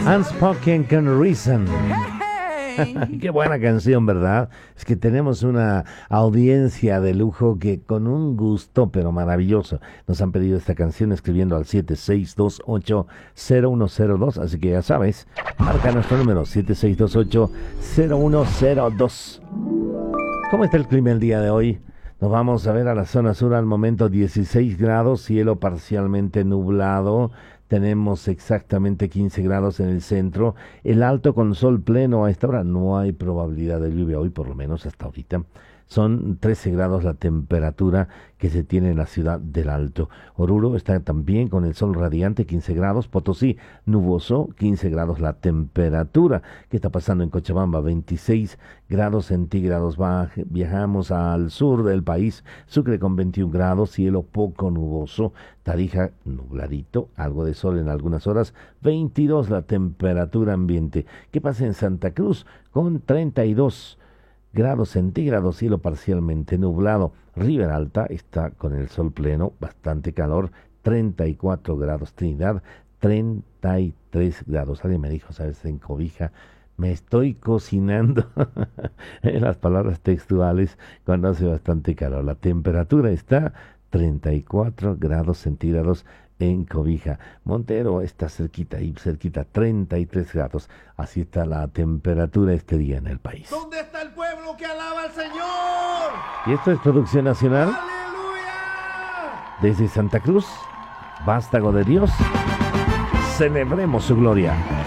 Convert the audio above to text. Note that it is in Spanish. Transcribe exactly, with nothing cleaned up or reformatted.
Unspoken con Reason. Qué buena canción, ¿verdad? Es que tenemos una audiencia de lujo que con un gusto, pero maravilloso, nos han pedido esta canción escribiendo al siete seis dos ocho cero uno cero dos. Así que ya sabes, marca nuestro número siete seis dos ocho cero uno cero dos. ¿Cómo está el clima el día de hoy? Nos vamos a ver a la zona sur al momento dieciséis grados, cielo parcialmente nublado. Tenemos exactamente quince grados en el centro. El Alto con sol pleno. A esta hora no hay probabilidad de lluvia hoy, por lo menos hasta ahorita. Son trece grados la temperatura que se tiene en la ciudad del Alto. Oruro está también con el sol radiante, quince grados. Potosí, nuboso, quince grados la temperatura. ¿Qué está pasando en Cochabamba? veintiséis grados centígrados. Baj- viajamos al sur del país. Sucre con veintiún grados, cielo poco nuboso. Tarija, nubladito, algo de sol en algunas horas. veintidós la temperatura ambiente. ¿Qué pasa en Santa Cruz? Con treinta y dos grados centígrados, cielo parcialmente nublado. Ribera Alta está con el sol pleno, bastante calor, treinta y cuatro grados. Trinidad, treinta y tres grados. Alguien me dijo, ¿sabes? En cobija, me estoy cocinando. En las palabras textuales, cuando hace bastante calor. La temperatura está treinta y cuatro grados centígrados en Cobija. Montero está cerquita, ahí cerquita, treinta y tres grados. Así está la temperatura este día en el país. ¿Dónde está el pueblo que alaba al Señor? Y esto es Producción Nacional ¡Aleluya! desde Santa Cruz. Vástago de Dios. Celebremos su gloria.